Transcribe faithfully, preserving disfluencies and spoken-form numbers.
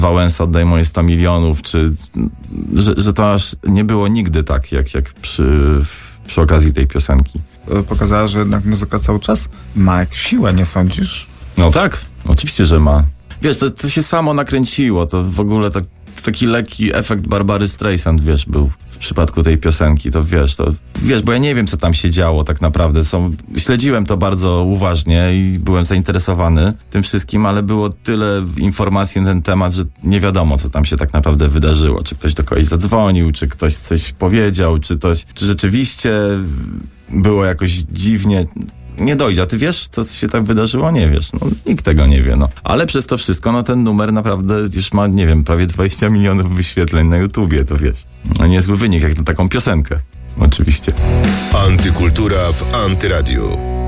Wałęsa oddaj moje sto milionów, czy że, że to aż nie było nigdy tak, jak, jak przy, przy okazji tej piosenki. Pokazała, że jednak muzyka cały czas ma jakąś siłę, nie sądzisz? No tak, oczywiście, że ma. Wiesz, to, to się samo nakręciło, to w ogóle tak, taki lekki efekt Barbary Streisand, wiesz, był w przypadku tej piosenki, to wiesz, to wiesz, bo ja nie wiem, co tam się działo tak naprawdę. Są, śledziłem to bardzo uważnie i byłem zainteresowany tym wszystkim, ale było tyle informacji na ten temat, że nie wiadomo, co tam się tak naprawdę wydarzyło. Czy ktoś do kogoś zadzwonił, czy ktoś coś powiedział, czy, ktoś, czy rzeczywiście było jakoś dziwnie. Nie dojdzie, a ty wiesz, co się tak wydarzyło? Nie wiesz, no nikt tego nie wie, no. Ale przez to wszystko, no ten numer naprawdę już ma, nie wiem, prawie dwadzieścia milionów wyświetleń na YouTubie, to wiesz. No niezły wynik, jak na taką piosenkę, oczywiście. Antykultura w Antyradiu.